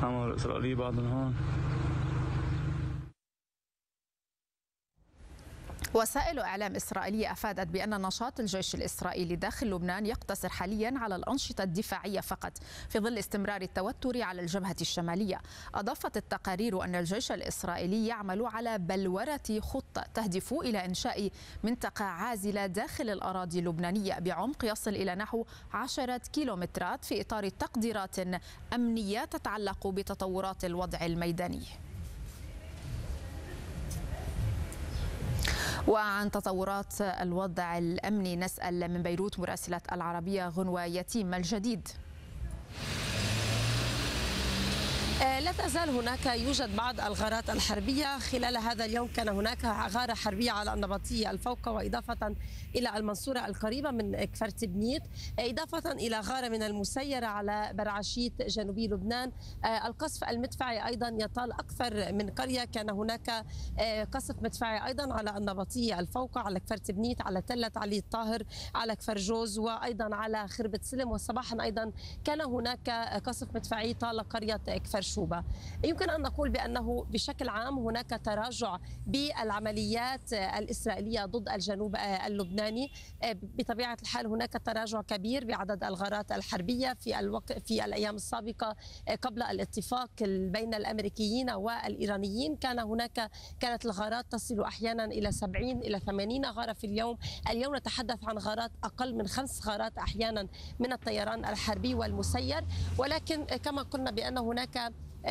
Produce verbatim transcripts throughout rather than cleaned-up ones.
الحامة الإسرائيلية بعدهم هون. وسائل إعلام إسرائيلية أفادت بأن نشاط الجيش الإسرائيلي داخل لبنان يقتصر حاليا على الأنشطة الدفاعية فقط في ظل استمرار التوتر على الجبهة الشمالية. أضافت التقارير أن الجيش الإسرائيلي يعمل على بلورة خطة تهدف إلى إنشاء منطقة عازلة داخل الأراضي اللبنانية بعمق يصل إلى نحو عشرة كيلومترات في إطار تقديرات أمنية تتعلق بتطورات الوضع الميداني. وعن تطورات الوضع الأمني نسأل من بيروت مراسلة العربية غنوة يتيم الجديد. لا تزال هناك يوجد بعض الغارات الحربية. خلال هذا اليوم كان هناك غارة حربية على النبطية الفوقة، وإضافة إلى المنصورة القريبة من كفر تبنيت، إضافة إلى غارة من المسيرة على برعشيت جنوبي لبنان. القصف المدفعي أيضا يطال أكثر من قرية. كان هناك قصف مدفعي أيضا على النبطية الفوقة، على كفر تبنيت، على تلة علي الطاهر، على كفر جوز، وأيضا على خربة سلم. وصباحا أيضا كان هناك قصف مدفعي طال قرية كفر شوبة. يمكن أن نقول بأنه بشكل عام هناك تراجع بالعمليات الإسرائيلية ضد الجنوب اللبناني. بطبيعة الحال هناك تراجع كبير بعدد الغارات الحربية في الوقت في الأيام السابقة قبل الاتفاق بين الأمريكيين والإيرانيين. كان هناك كانت الغارات تصل أحيانا إلى سبعين إلى ثمانين غارة في اليوم. اليوم نتحدث عن غارات أقل من خمس غارات أحيانا من الطيران الحربي والمسير. ولكن كما قلنا بأن هناك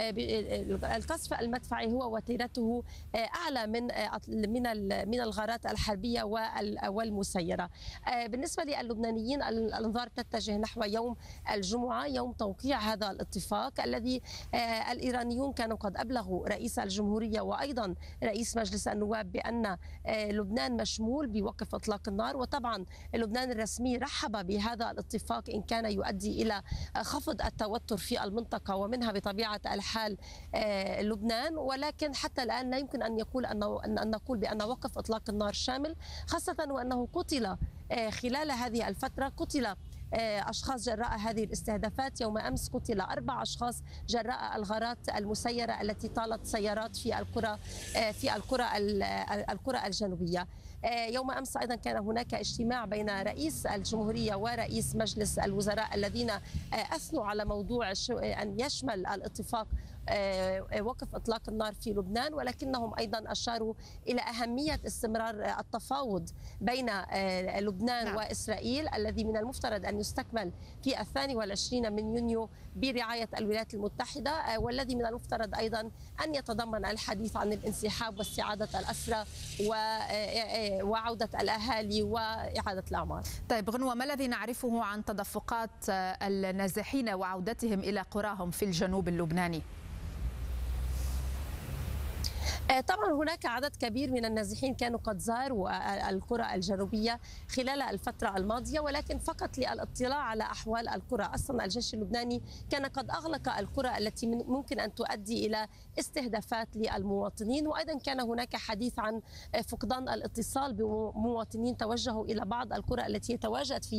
القصف المدفعي هو وتيرته اعلى من من من الغارات الحربيه والمسيره. بالنسبه للبنانيين الانظار تتجه نحو يوم الجمعه، يوم توقيع هذا الاتفاق الذي الايرانيون كانوا قد ابلغوا رئيس الجمهوريه وايضا رئيس مجلس النواب بان لبنان مشمول بوقف اطلاق النار. وطبعا لبنان الرسمي رحب بهذا الاتفاق ان كان يؤدي الى خفض التوتر في المنطقه ومنها بطبيعه حال لبنان. ولكن حتى الآن لا يمكن أن يقول أنه أن نقول بأن وقف إطلاق النار شامل، خاصة وأنه قتل خلال هذه الفترة قتل أشخاص جراء هذه الاستهدافات. يوم أمس قتل أربع أشخاص جراء الغارات المسيرة التي طالت سيارات في القرى في القرى القرى الجنوبية. يوم أمس أيضا كان هناك اجتماع بين رئيس الجمهورية ورئيس مجلس الوزراء الذين أثنوا على موضوع أن يشمل الاتفاق وقف إطلاق النار في لبنان، ولكنهم أيضا أشاروا إلى أهمية استمرار التفاوض بين لبنان نعم. وإسرائيل الذي من المفترض أن يستكمل في الثاني والعشرين من يونيو برعاية الولايات المتحدة، والذي من المفترض أيضا أن يتضمن الحديث عن الانسحاب واستعادة الأسرى وعودة الأهالي وإعادة الأعمار. طيب غنوة، ما الذي نعرفه عن تدفقات النازحين وعودتهم إلى قراهم في الجنوب اللبناني؟ طبعا هناك عدد كبير من النازحين كانوا قد زاروا القرى الجنوبية خلال الفترة الماضية، ولكن فقط للاطلاع على أحوال القرى. أصلا الجيش اللبناني كان قد أغلق القرى التي ممكن أن تؤدي إلى استهدافات للمواطنين. وأيضا كان هناك حديث عن فقدان الاتصال بمواطنين توجهوا إلى بعض القرى التي يتواجد فيها